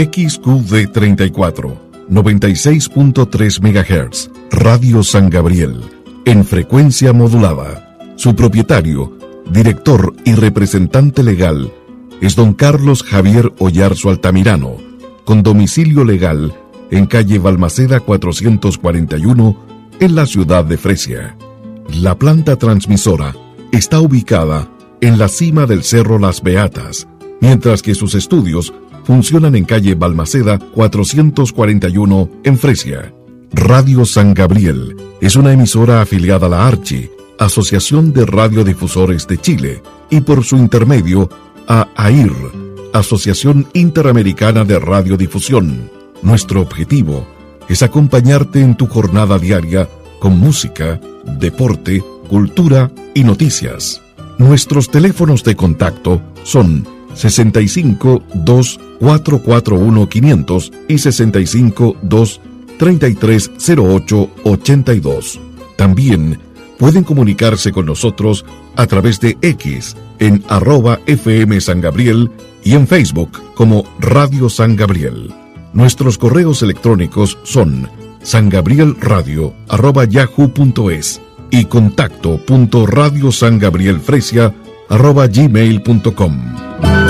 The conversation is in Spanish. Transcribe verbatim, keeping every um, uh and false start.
X Q D treinta y cuatro, noventa y seis punto tres megahertz, Radio San Gabriel, en frecuencia modulada. Su propietario, director y representante legal es don Carlos Javier Oyarzo Altamirano, con domicilio legal en calle Balmaceda cuatrocientos cuarenta y uno, en la ciudad de Fresia. La planta transmisora está ubicada en la cima del Cerro Las Beatas, mientras que sus estudios funcionan en calle Balmaceda cuatrocientos cuarenta y uno, en Fresia. Radio San Gabriel es una emisora afiliada a la ARCHI, Asociación de Radiodifusores de Chile, y por su intermedio a AIR, Asociación Interamericana de Radiodifusión. Nuestro objetivo es acompañarte en tu jornada diaria con música, deporte, cultura y noticias. Nuestros teléfonos de contacto son sesenta y cinco, dos, cuatro cuatro uno, quinientos y sesenta y cinco, dos, treinta y tres, cero ocho, ochenta y dos. También pueden comunicarse con nosotros a través de X en arroba F M San Gabriel y en Facebook como Radio San Gabriel. Nuestros correos electrónicos son sangabrielradio arroba yahoo punto es y contacto punto radiosangabrielfresia arroba gmail punto com.